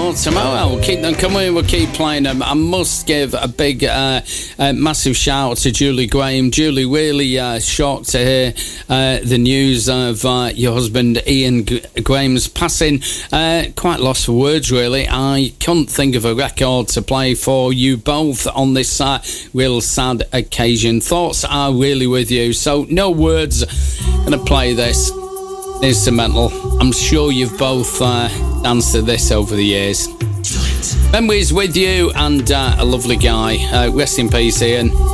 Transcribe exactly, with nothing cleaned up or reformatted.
more tomorrow. We'll keep them coming. We'll keep playing them. I must give a big, uh, uh, massive shout out to Julie Graham. Julie, really uh, shocked to hear uh, the news of uh, your husband Ian G- Graham's passing. Uh, quite lost for words, really. I couldn't think of a record to play for you both on this uh, real sad occasion. Thoughts are really with you, so no words. Gonna play this instrumental. I'm sure you've both uh, danced to this over the years. Memories with you, and uh, a lovely guy. Uh, rest in peace, Ian.